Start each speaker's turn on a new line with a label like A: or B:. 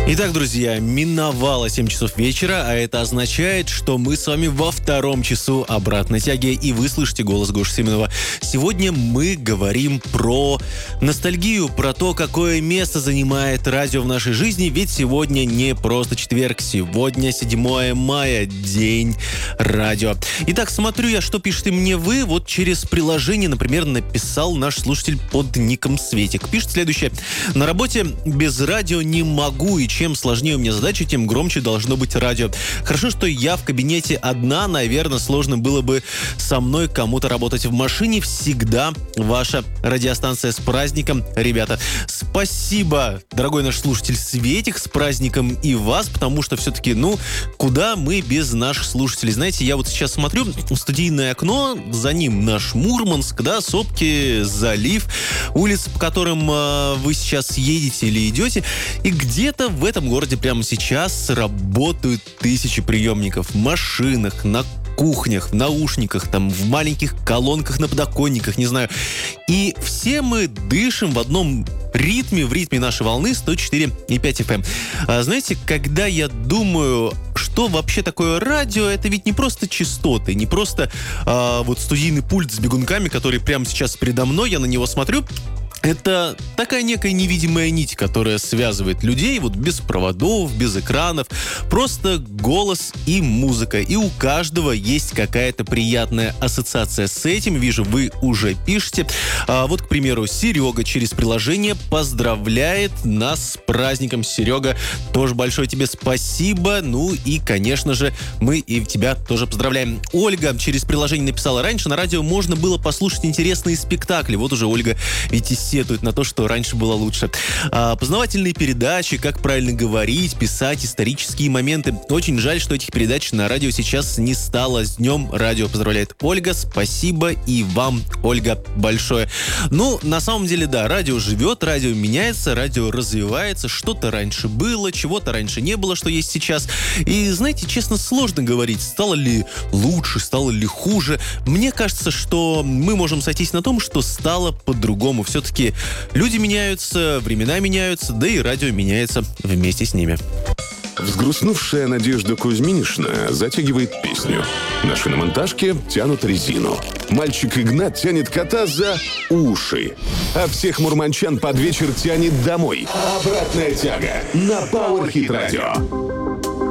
A: Итак, друзья, миновало 7 часов вечера, а это означает, что мы с вами во втором часу обратной тяги, и вы слышите голос Гоши Симонова. Сегодня мы говорим про ностальгию, про то, какое место занимает радио в нашей жизни, ведь сегодня не просто четверг, сегодня 7 мая, день радио. Итак, смотрю я, что пишете мне вы. Вот через приложение, например, написал наш слушатель под ником Светик. Пишет следующее. На работе без радио не могу, и чем сложнее у меня задача, тем громче должно быть радио. Хорошо, что я в кабинете одна, наверное, сложно было бы со мной кому-то работать в машине. Всегда ваша радиостанция. С праздником, ребята. Спасибо, дорогой наш слушатель Светик, с праздником и вас, потому что все-таки, куда мы без наших слушателей? Знаете, я вот сейчас смотрю в студийное окно, за ним наш Мурманск, да, сопки, залив, улицы, по которым вы сейчас едете или идете, и где-то в этом городе прямо сейчас работают тысячи приемников в машинах, на кухнях, в наушниках, там, в маленьких колонках на подоконниках, не знаю. И все мы дышим в одном ритме, в ритме нашей волны 104,5 FM. Знаете, когда я думаю, что вообще такое радио, это ведь не просто частоты, не просто вот студийный пульт с бегунками, который прямо сейчас передо мной, я на него смотрю. Это такая некая невидимая нить, которая связывает людей вот без проводов, без экранов. Просто голос и музыка. И у каждого есть какая-то приятная ассоциация с этим. Вижу, вы уже пишете. Вот, к примеру, Серега через приложение поздравляет нас с праздником. Серега, тоже большое тебе спасибо. Ну и, конечно же, мы и тебя тоже поздравляем. Ольга через приложение написала: раньше на радио можно было послушать интересные спектакли. Вот уже Ольга ведь сетует на то, что раньше было лучше. Познавательные передачи, как правильно говорить, писать, исторические моменты. Очень жаль, что этих передач на радио сейчас не стало. С днем радио поздравляет Ольга. Спасибо и вам, Ольга, большое. На самом деле, да, радио живет, радио меняется, радио развивается. Что-то раньше было, чего-то раньше не было, что есть сейчас. И, знаете, честно, сложно говорить, стало ли лучше, стало ли хуже. Мне кажется, что мы можем сойтись на том, что стало по-другому. Все-таки люди меняются, времена меняются, да и радио меняется вместе с ними.
B: Взгрустнувшая Надежда Кузьминишна затягивает песню. На шиномонтажке тянут резину. Мальчик Игнат тянет кота за уши. А всех мурманчан под вечер тянет домой. Обратная тяга на Power Hit Radio.